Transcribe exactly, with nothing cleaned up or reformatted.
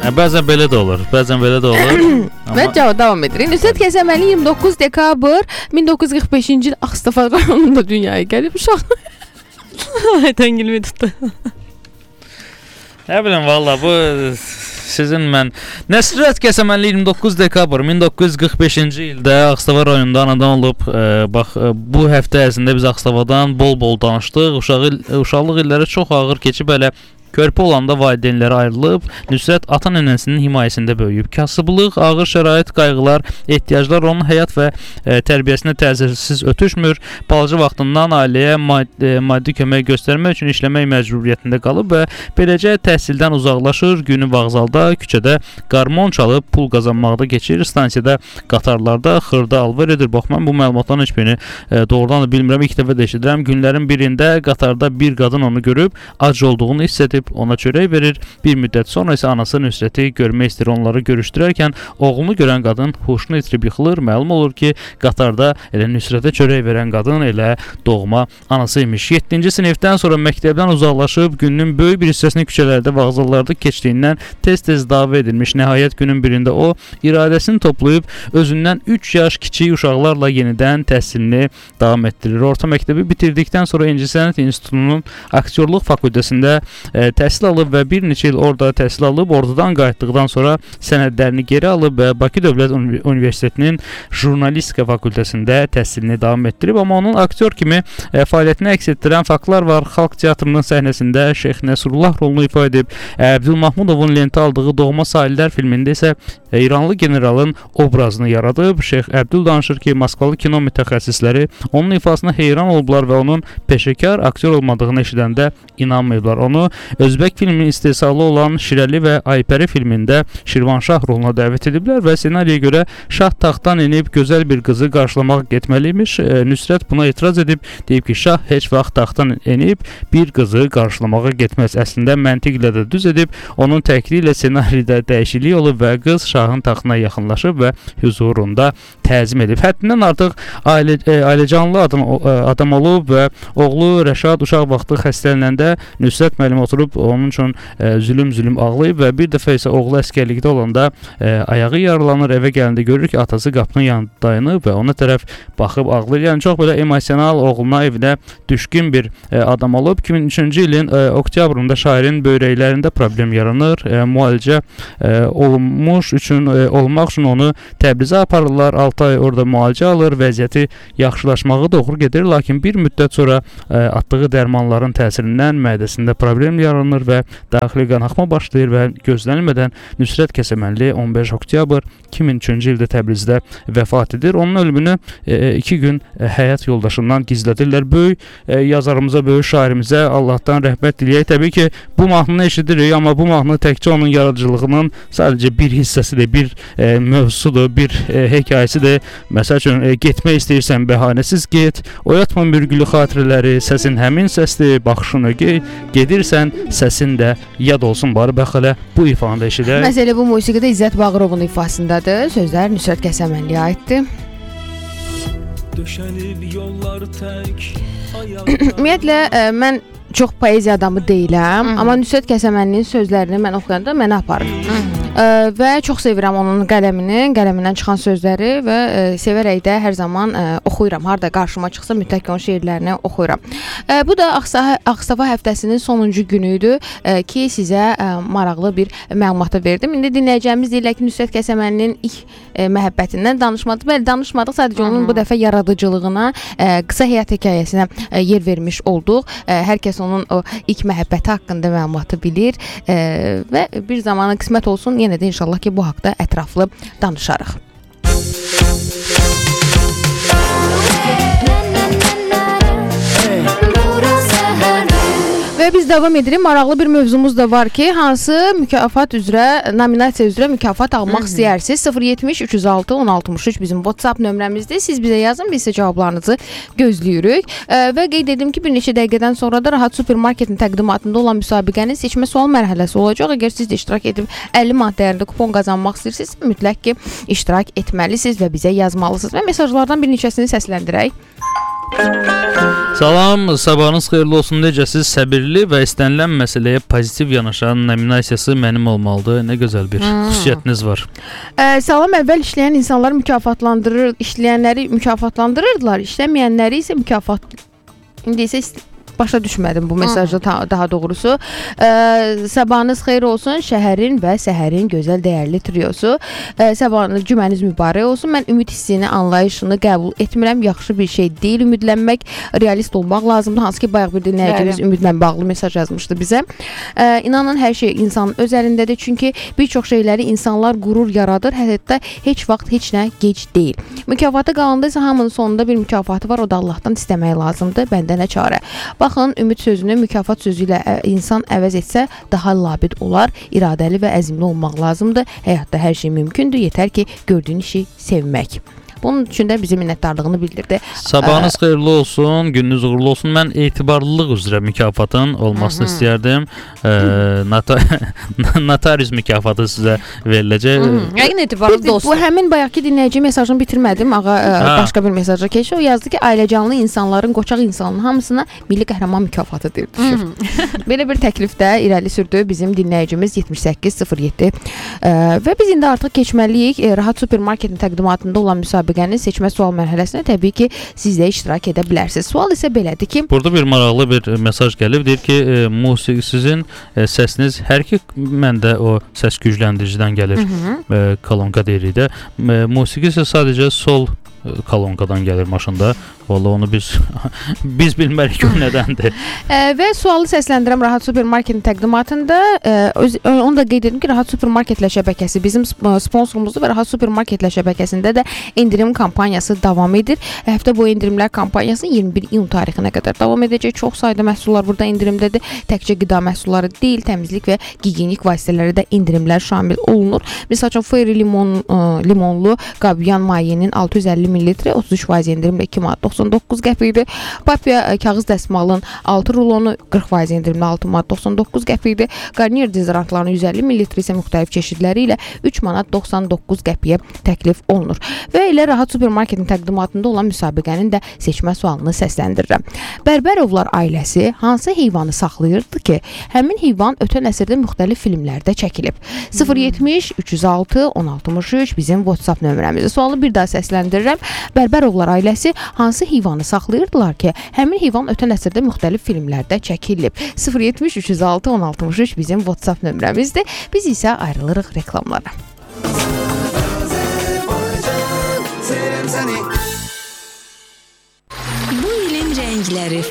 Bəzən belə də olur, bəzən belə də olur. Və cavab davam edirik. Nüsrət Kəsəməli iyirmi doqquz dekabr min doqquz yüz qırx beşinci il Ağstafa rayonunda dünyaya gəlib. Uşaq. Ay təngilmi tutdu. Nə bilim valla bu sizin mən Nüsrət Kəsəməli iyirmi doqquz dekabr min doqquz yüz qırx beşinci ildə Ağstafa rayonunda anadan olub. E, bax e, bu həftə ərzində biz Ağstavadan bol-bol danışdıq. Uşağı uşaqlıq illəri çox ağır keçib elə körpə olanda valideynləri ayrılıb, Nüsrət ata-nənəsinin himayəsində böyüyüb. Kasıblıq, ağır şərait, qayğılar, ehtiyaclar onun həyat və e, tərbiyəsinə təsirsiz ötüşmür. Balaca vaxtından ailəyə maddi, maddi kömək göstərmək üçün işləmək məcburiyyətində qalıb və beləcə təhsildən uzaqlaşır, günü vağzalda, küçədə qarmon çalıb pul qazanmaqda keçir, stansiyada qatarlarda xırda alver edir. Bax, mən bu məlumatların heç birini e, doğrudan da bilmirəm, ilk dəfə də eşidirəm. Günlərin birində qatarda bir qadın onu görüb, ac olduğunu hiss edib, ona çörək verir. Bir müddət sonra isə anası Nüsrəti görmək istəyir. Onları görüşdürərkən oğlunu görən qadın huşunu itirib yıxılır. Məlum olur ki, qatarda elə Nüsrətə çörək verən qadın elə doğma anası imiş. yeddinci sinifdən sonra məktəbdən uzaqlaşıb, günün böyük bir hissəsini küçələrdə, vağzallarda keçdiyindən tez-tez dava edilmiş. Nəhayət günün birində o iradəsini toplayıb özündən üç yaş kiçik uşaqlarla yenidən təhsilini davam etdirir. Orta məktəbi bitirdikdən sonra İncəsənət İnstitutunun aktyorluq fakültəsində e, təhsil alıb və bir neçə il orada təhsil alıb, ordudan qayıtdıqdan sonra sənədlərini geri alıb və Bakı Dövlət Universitetinin jurnalistika fakültəsində təhsilini davam etdirib. Amma onun aktyor kimi e, fəaliyyətini əks etdirən faktlar var. Xalq teatrının səhnəsində Şeyx Nəsrullah rolunu ifa edib. Əbdülmahmudovun lentə aldığı Doğma Sahillər filmində isə e, İranlı generalın obrazını yaradıb. Şeyx Əbdül danışır ki, Moskvalı kino mütəxəssisləri onun ifasına heyran olublar və onun peşəkar aktyor olmadığını eşidəndə inanmayıblar. Onu Özbək filminin istehsalı olan Şirəli və Aypəri filmində Şirvanşah roluna dəvət ediblər və ssenariyə görə şah taxtdan enib gözəl bir qızı qarşılamaq getməliymiş. E, Nüsrət buna etiraz edib, deyib ki, şah heç vaxt taxtdan enib bir qızı qarşılamağa getməz. Əslində məntiq ilə də düz edib, onun təkri ilə ssenaridə dəyişiklik olub və qız şahın taxtına yaxınlaşıb və huzurunda təzim edib. Həddindən artıq ailə, e, ailəcanlı adam, e, adam olub və oğlu Rəşad uşaq vaxtı xəstələnəndə Nüsrət müəllim oturub onun üçün e, zülüm-zülüm ağlayıb və bir dəfə isə oğlu əsgərlikdə olanda e, ayağı yaralanır, evə gələndə görür ki, atası qapının yanında dayanıb və ona tərəf baxıb ağlayır. Yəni çox belə emosional, oğluna, evinə düşkün bir e, adam olub. iki min üçüncü ilin e, oktyabrında şairin böyrəklərində problem yaranır. E, müalicə e, olunmuş üçün e, olmaq üçün onu Təbrizə aparırlar. altı ay orada müalicə alır, vəziyyəti yaxşılaşmağı doğru gedir, lakin bir müddət sonra e, atdığı dərmanların təsirindən mədəsində problem yaranır və daxili qanaxma başlayır və gözlənilmədən Nüsrət Kəsəməli on beş oktyabr iki min üçüncü ildə Təbrizdə vəfat edir. Onun ölümünü e, iki gün e, həyat yoldaşından gizlədirlər. Böyük e, yazarımıza, böyük şairimizə Allahdan rəhmət diləyək. Təbii ki, bu mahnını eşidirik, amma bu mahnı təkcə onun yaradıcılığının sadəcə bir hissəsidir, bir e, mövzusudur, bir e, hekayəsidir. Məsəl üçün, e, getmək istəyirsən, bəhanəsiz get, oyatma mürgülü xatirələri, səsin həmin səsdir, baxışın ögey, gedirsən, səsin də yad olsun, bari bax elə bu ifanı da eşidək. Məsələ bu musiqidə İzzət Bağırovun ifasındadır. Sözlər Nüsrət Kəsəməliyə aiddir. Ümumiyyətlə, ə, mən çox poeziya adamı deyiləm, Hı -hı. amma Nüsrət Kəsəməlinin sözlərini mən oxuyanda mənə aparır. Hı -hı. Ə, və çox sevirəm onun qələmini, qələmindən çıxan sözləri və ə, sevərək də hər zaman ə, oxuyuram. Harda qarşıma çıxsa mütləq onun şeirlərini oxuyuram. Ə, bu da Ağstafa, Ağstafa həftəsinin sonuncu günüydü ə, ki, sizə ə, maraqlı bir məlumatı verdim. İndi dinləyəcəyimiz deyirlər ki, Nüsrət Kəsəməlinin ilk ə, məhəbbətindən danışmadıq. Bəli, danışmadıq. Sadəcə onun bu dəfə yaradıcılığına, ə, qısa həyat hekayəsinə ə, yer vermiş olduq. Ə, hər kəs onun o ilk məhəbbəti haqqında məlumatı bilir ə, və bir zamanı qismət olsun, yenə də inşallah ki, bu haqda ətraflı danışarıq. Və biz davam edirik. Maraqlı bir mövzumuz da var ki, hansı mükafat üzrə, nominasiya üzrə mükafat almaq istəyirsiniz? sıfır yetmiş üç yüz altı on altmış üç bizim WhatsApp nömrəmizdir. Siz bizə yazın, biz isə cavablarınızı gözləyirik. Və qeyd edim ki, bir neçə dəqiqədən sonra da Rahat Supermarketin təqdimatında olan müsabiqənin seçmə sual mərhələsi olacaq. Əgər siz də iştirak edib əlli manat dəyərində kupon qazanmaq istəyirsiniz, mütləq ki, iştirak etməlisiniz və bizə yazmalısınız. Və mesajlardan bir neçəsini səsləndirək. Salam, sabahınız xeyirli olsun. Necəsiz? Səbirli və istənilən məsələyə pozitiv yanaşan nominasiyası mənim olmalıdır. Nə gözəl bir hmm. xüsusiyyətiniz var. Ə, salam, əvvəl işləyən insanları mükafatlandırır, işləyənləri mükafatlandırırdılar, işləməyənləri isə mükafat. İndi isə başa düşmədim bu mesajı ta, daha doğrusu. Ə, sabahınız xeyir olsun. Şəhərin və səhərin gözəl dəyərli triosu. Ə, sabahınız, cüməniz mübarək olsun. Mən ümid hissini, anlayışını qəbul etmirəm. Yaxşı bir şey deyil ümidlənmək. Realist olmaq lazımdır. Hansı ki, bayaq bir dinləyicimiz ümidlə bağlı mesaj yazmışdı bizə. Ə, inanın, hər şey insanın öz əlindədir. Çünki bir çox şeyləri insanlar qürur yaradır. Hətta heç vaxt heç nə gec deyil. Mükafatı qalanda isə hamının sonunda bir mükafatı var. O da Allahdan istəmək lazımdır. Bəndə nə çarə. Baxın, ümid sözünü mükafat sözü ilə insan əvəz etsə daha labid olar, iradəli və əzmli olmaq lazımdır. Həyatda hər şey mümkündür, yetər ki, gördüyün işi sevmək. Bunun üçün də bizim minnətdarlığını bildirdi. Sabahınız xeyirli olsun, gününüz uğurlu olsun. Mən etibarlılıq üzrə mükafatın olmasını Hı-hı. istəyərdim. E, nota- notarius mükafatı sizə veriləcək. Yəqin etibarlı da olsun. Bu həmin bayaqki dinləyici mesajını bitirmədim. Ağa ha. başqa bir mesaja keçdi. O yazdı ki, ailəcanlı insanların, qoçaq insanların hamısına milli qəhrəman mükafatı deyir, düşür. Belə bir təklifdə irəli sürdü bizim dinləyicimiz yetmiş səkkiz sıfır yeddi. E, və biz indi artıq keçməliyik. E, Rahat Supermarketin təqdimatında olan müsabiqə seçmə sual mərhələsinə təbii ki, siz də iştirak edə bilərsiniz. Sual isə belədir ki... Burada bir maraqlı bir mesaj gəlib. Deyir ki, e, musiqi sizin e, səsiniz, hər ki məndə o səs gücləndiricidən gəlir, e, kolonka deyirik də. E, musiqi isə sadəcə sol kolonkadan gəlir maşında. Vallahi onu biz biz bilmərik o nədəndir. E, və sualı səsləndirəm Rahat Supermarketin təqdimatında. E, öz, onu da qeyd edim ki, Rahat Supermarketlə şəbəkəsi bizim sponsorumuzdur və Rahat Supermarketlə şəbəkəsində də endirim kampaniyası davam edir. Həftə boyu endirimlər kampaniyası iyirmi bir iyun tarixinə qədər davam edəcək. Çox sayda məhsullar burada endirimdədir. Təkcə qida məhsulları deyil, təmizlik və gigiyenik vasitələri də endirimlər şamil olunur. Məsəl üçün Fairy limon ə, limonlu Qabiyan mayenin altı yüz əlli mililitrə otuz üç faiz endirimlə iki manat doxsan doqquz qəpik idi. Papiya kağız dəsmalın altı rulonu qırx faiz endirimlə altı manat doxsan doqquz qəpik idi. Garnier dezodorantlarının yüz əlli mililitrə isə müxtəlif çeşidləri ilə üç manat doxsan doqquz qəpiyə təklif olunur. Və elə Rahat Supermarketin təqdimatında olan müsabiqənin də seçmə sualını səsləndirirəm. Bərbərovlar ailəsi hansı heyvanı saxlayırdı ki, həmin heyvan ötən əsrdə müxtəlif filmlərdə çəkilib? sıfır yetmiş üç yüz altı on altmış üç bizim WhatsApp nömrəmizdir. Sualı bir daha səsləndirirəm. Bərbərovlar ailəsi hansı heyvanı saxlayırdılar ki, həmin heyvan ötən əsrdə müxtəlif filmlərdə çəkilib? sıfır yetmiş üç yüz altı on altmış üç bizim WhatsApp nömrəmizdir. Biz isə ayrılırıq reklamlara. Bu ilin rəngləri